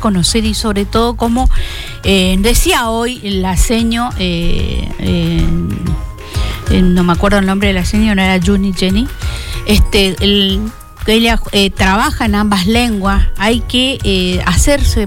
conocer y sobre todo como decía hoy la seño, no me acuerdo el nombre de la seño, no era Juni Jenny, ella trabaja en ambas lenguas. Hay que hacerse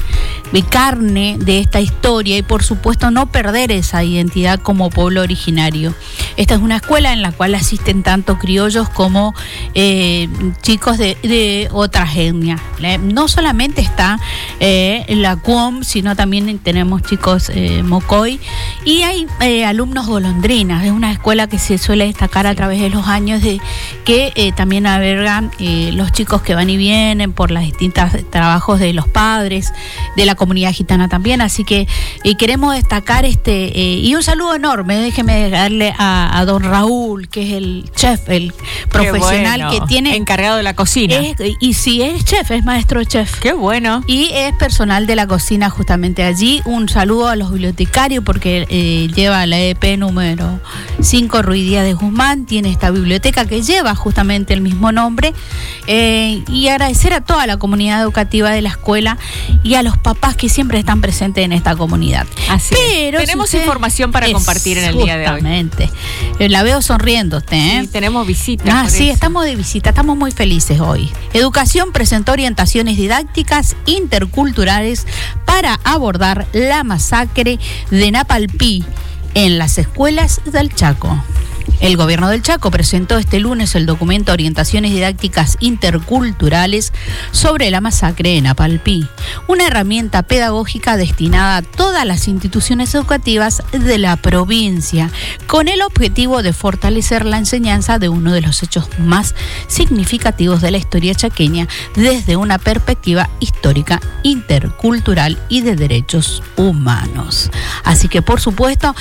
carne de esta historia y por supuesto no perder esa identidad como pueblo originario. Esta es una escuela en la cual asisten tanto criollos como chicos de otras etnias. No solamente está la Cuom, sino también tenemos chicos Mocoy y hay alumnos golondrinas. Es una escuela que se suele destacar a través de los años, de que también albergan los chicos que van y vienen por las distintas trabajos de los padres, de la comunidad gitana también, así que queremos destacar y un saludo enorme, déjeme darle a don Raúl, que es el chef, el profesional que tiene, encargado de la cocina. Y sí, es chef, es maestro chef. Qué bueno. Y es personal de la cocina justamente allí. Un saludo a los bibliotecarios porque lleva la EP número 5 Ruiz Díaz de Guzmán, tiene esta biblioteca que lleva justamente el mismo nombre. Y agradecer a toda la comunidad educativa de la escuela y a los papás que siempre están presentes en esta comunidad. Así pero tenemos información para compartir en el día de hoy. Justamente. La veo sonriendo usted, Sí, tenemos visitas. Sí, estamos de visita, estamos muy felices hoy. Educación presentó orientaciones didácticas interculturales para abordar la masacre de Napalpí en las escuelas del Chaco. El gobierno del Chaco presentó este lunes el documento Orientaciones Didácticas Interculturales sobre la masacre de Napalpí, una herramienta pedagógica destinada a todas las instituciones educativas de la provincia, con el objetivo de fortalecer la enseñanza de uno de los hechos más significativos de la historia chaqueña desde una perspectiva histórica, intercultural y de derechos humanos. Así que, por supuesto,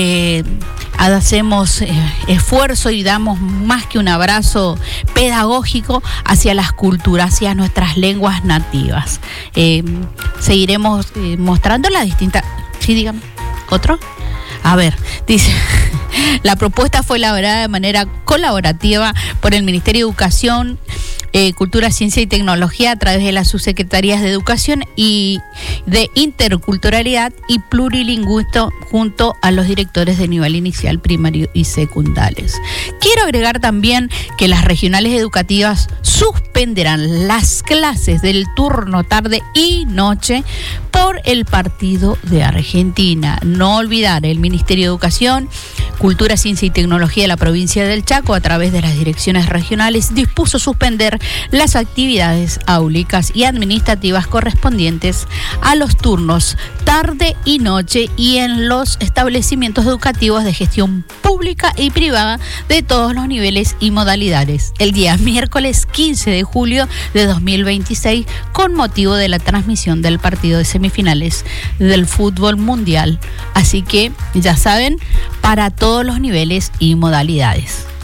hacemos esfuerzo y damos más que un abrazo pedagógico hacia las culturas, hacia nuestras lenguas nativas. Seguiremos mostrando las distintas... Sí, dígame. ¿Otro? A ver, dice... La propuesta fue elaborada de manera colaborativa por el Ministerio de Educación, Cultura, Ciencia y Tecnología a través de las subsecretarías de Educación y de Interculturalidad y Plurilingüismo junto a los directores de nivel inicial, primario y secundarios. Quiero agregar también que las regionales educativas suspenderán las clases del turno tarde y noche por el partido de Argentina. No olvidar, el Ministerio de Educación, Cultura, Ciencia y Tecnología de la provincia del Chaco, a través de las direcciones regionales, dispuso suspender las actividades áulicas y administrativas correspondientes a los turnos tarde y noche y en los establecimientos educativos de gestión pública y privada de todos los niveles y modalidades, el día miércoles 15 de julio de 2026, con motivo de la transmisión del partido de semifinales del fútbol mundial. Así que, ya saben, para todos los niveles y modalidades.